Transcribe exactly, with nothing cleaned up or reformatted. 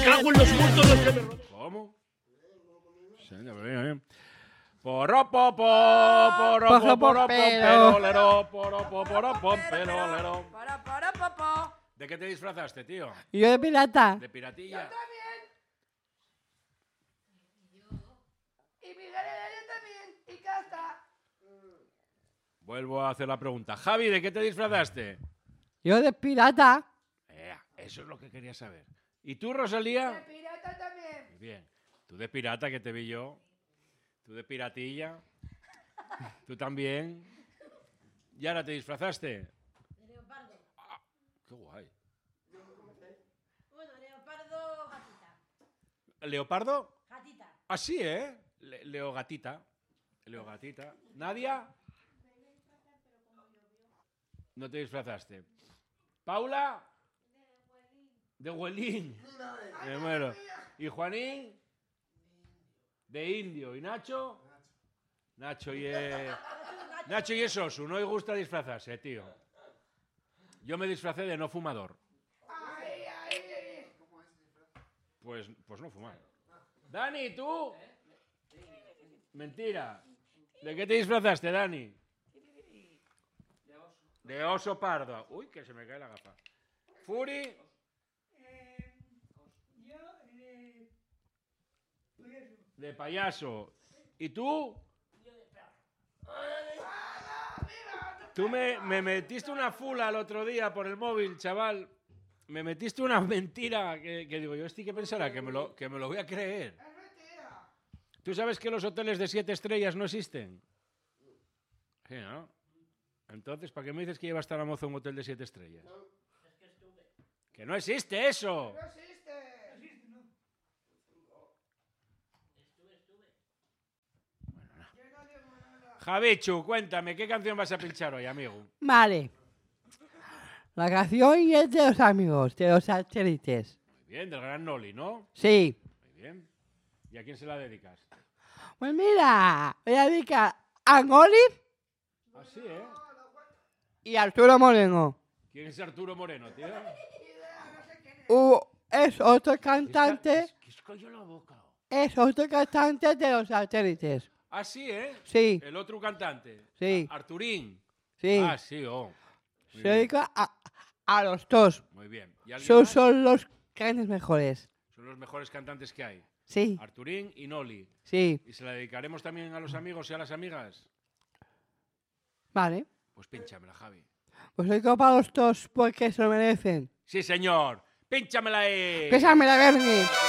cago en los muertos los que me rodean. ¿Cómo? Señor, bien, bien. Poropo, poropo, poropo, pelolero, poropo, poropo, pelolero. Para, para, papá. ¿De qué te disfrazaste, tío? Y yo de pirata. ¿De piratilla? Y Miguel Heredia también. Y Casta. Vuelvo a hacer la pregunta. Javi, ¿de qué te disfrazaste? Yo de pirata. Eh, eso es lo que quería saber. ¿Y tú, Rosalía? De pirata también. Muy bien. Tú de pirata, que te vi yo. Tú de piratilla. Tú también. ¿Y ahora te disfrazaste? De leopardo. Ah, qué guay. Bueno, leopardo, gatita. ¿Leopardo? Gatita. Ah, sí, ¿eh? Le- Leogatita. Leogatita. ¿Nadia? No te disfrazaste. ¿Paula? De Huelín. Me muero. ¿Y Juanín? De indio. ¿Y Nacho? Nacho y es... Nacho y es Osu. No le gusta disfrazarse, tío. Yo me disfracé de no fumador. Pues, pues no fumar. Dani, ¿tú? Mentira. ¿De qué te disfrazaste, Dani? De oso pardo. Uy, que se me cae la gafa. Furi. De payaso. ¿Y tú? Tú me, me metiste una fula el otro día por el móvil, chaval. Me metiste una mentira que, que digo, yo estoy que pensará que me, lo, que me lo voy a creer. ¿Tú sabes que los hoteles de siete estrellas no existen? Sí, ¿no? Entonces, ¿para qué me dices que lleva hasta la moza a un hotel de siete estrellas? ¡Que no existe eso! No existe. Javichu, cuéntame, ¿qué canción vas a pinchar hoy, amigo? Vale. La canción es de los amigos, de los satélites. Muy bien, del gran Noli, ¿no? Sí. Muy bien. ¿Y a quién se la dedicas? Pues mira, voy a dedicar a Ngoli Ah, sí, ¿eh? y a Arturo Moreno. ¿Quién es Arturo Moreno, tío? Uh, es otro cantante, ¿Qué es cayó la boca? es otro cantante de los satélites. Ah, sí, ¿eh? Sí, El otro cantante. Sí. A- Arturín. sí. Ah, sí, oh. Muy Se bien. dedica a, a los dos. Muy bien. ¿Y alguien Son, más? son los grandes mejores. Son los mejores cantantes que hay. Sí, Arturín y Noli. sí. ¿Y se la dedicaremos también a los amigos y a las amigas? Vale. Pues pínchamela, Javi. Pues dedico para los dos porque se lo merecen. Sí, señor. Pínchamela ahí. Pésame la Bernie.